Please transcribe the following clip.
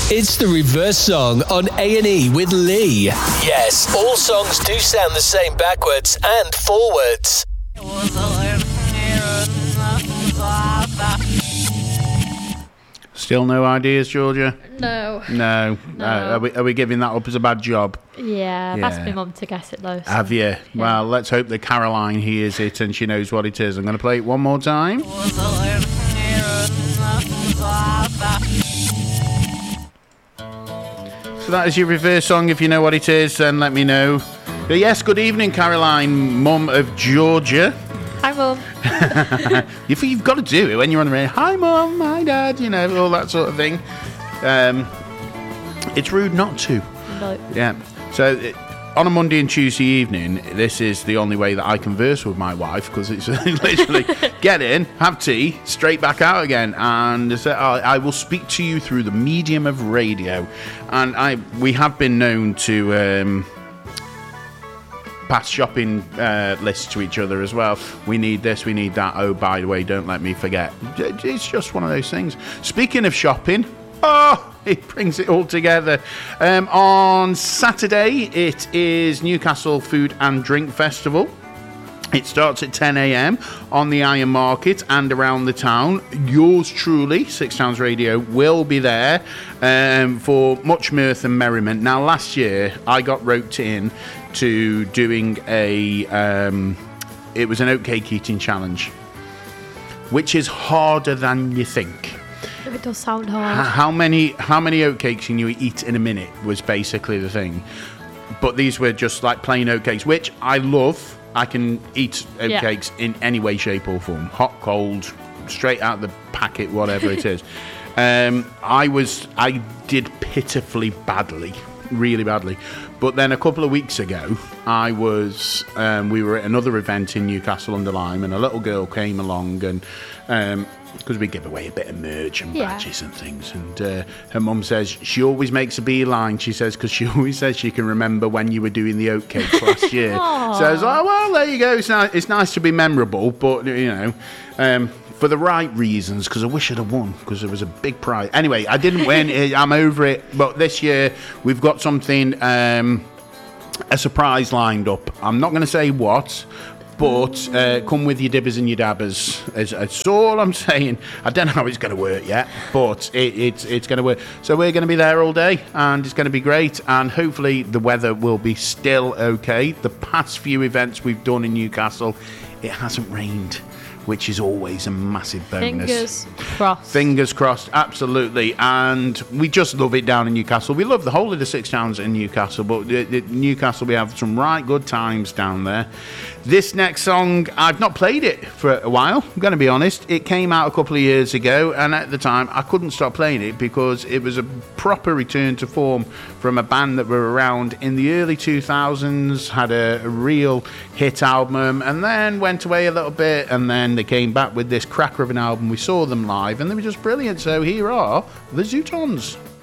It's the reverse song on A&E with Lee. Yes, all songs do sound the same backwards and forwards. Still no ideas, Georgia? No. Are we giving that up as a bad job? Yeah, I've asked my mum to guess it though. So. Have you? Yeah. Well, let's hope that Caroline hears it and she knows what it is. I'm going to play it one more time. So that is your reverse song. If you know what it is, then let me know. But yes, good evening, Caroline, mum of Georgia. Hi, Mum. You've got to do it when you're on the radio. Hi, Mum. Hi, Dad. You know, all that sort of thing. It's rude not to. No. Yeah. So on a Monday and Tuesday evening, this is the only way that I converse with my wife, because it's literally get in, have tea, straight back out again, and I will speak to you through the medium of radio. And we have been known to pass shopping lists to each other as well. We need this, we need that. Oh, by the way, don't let me forget. It's just one of those things. Speaking of shopping, it brings it all together. On Saturday, it is Newcastle Food and Drink Festival. It starts at 10 a.m. on the Iron Market and around the town. Yours truly, Six Towns Radio, will be there for much mirth and merriment. Now, last year, I got roped in to doing it was an oatcake eating challenge, which is harder than you think. It does sound hard. How many oatcakes can you eat in a minute was basically the thing. But these were just like plain oatcakes, which I love. I can eat oatcakes in any way, shape or form. Hot, cold, straight out the packet, whatever it is. I did pitifully badly, really badly. But then a couple of weeks ago, we were at another event in Newcastle-under-Lyme, and a little girl came along, and because we give away a bit of merch and badges and things, and her mum says she always makes a beeline. She says, because she always says she can remember when you were doing the oatcakes last year. So I was like, well, there you go. It's nice to be memorable, but you know. For the right reasons, because I wish I'd have won, because there was a big prize. Anyway, I didn't win. I'm over it. But this year, we've got something, a surprise lined up. I'm not going to say what, but come with your dibbers and your dabbers. That's all I'm saying. I don't know how it's going to work yet, but it's going to work. So we're going to be there all day, and it's going to be great. And hopefully the weather will be still okay. The past few events we've done in Newcastle, it hasn't rained, which is always a massive bonus. Fingers crossed. Fingers crossed, absolutely. And we just love it down in Newcastle. We love the whole of the Six Towns in Newcastle, but Newcastle, we have some right good times down there. This next song, I've not played it for a while, I'm going to be honest. It came out a couple of years ago, and at the time, I couldn't stop playing it because it was a proper return to form from a band that were around in the early 2000s, had a real hit album, and then went away a little bit, and then they came back with this cracker of an album. We saw them live, and they were just brilliant. So here are the Zootons.